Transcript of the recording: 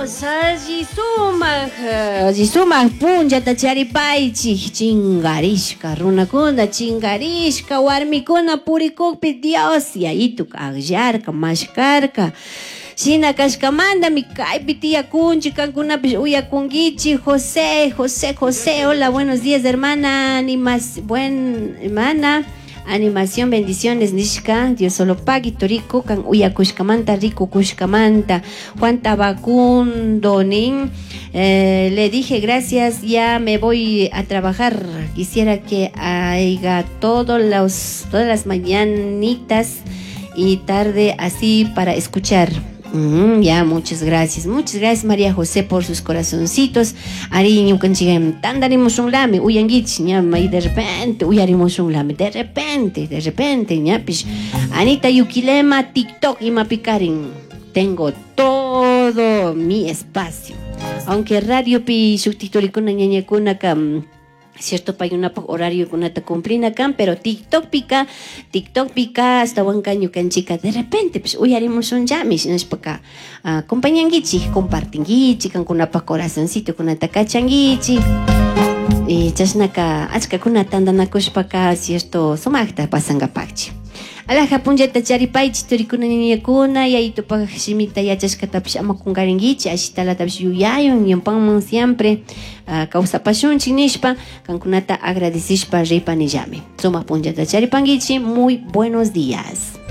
Sumak punchata charipaychik chingarishka runakuna chingarishka warmikuna purikukpi Dios yayituk agllarka mashkarka shina kashkamantami kaypi tiyakunchik kankunapish uyakunkichik José hola buenos días hermana hermana Animación, bendiciones, Nishka, Dios solo paguito rico, kan uyakushkamanta, rico kushkamanta, Juan Tabacundo, nin. Le dije gracias, ya me voy a trabajar. Quisiera que haya todas las mañanitas y tarde así para escuchar. Ya, muchas gracias María José por sus corazoncitos. Ariño canchigem tandaremos un lame, uyangich, ñama, y de repente uyarimos un lame, de repente, ñapish. Anita Yukilema, TikTok y Mapikarin. Tengo todo mi espacio. Aunque radio pi subtitulicuna ñañacuna cam. Cierto, para un horario con una cumplina acá, pero TikTok pica hasta Huancaño canchica. De repente, pues hoy haremos un llamis, no es para acá. Compañían gichi, comparten gichi, con una pa corazoncito, con una takachangichi. Y chasnaka, achka con una tanda nakosh pa acá, cierto, sumakta pasanga pachi. Alaja punjeta charipaichi turikuna niñakuna yayito pa shimita yachashkata pish ama kungaringichi ashitala tapish yuyayon yampanman siempre kausapashunchik nishpa kankunata agradecishpa ripa nillami. Sumak punjeta charipangichi, muy buenos días.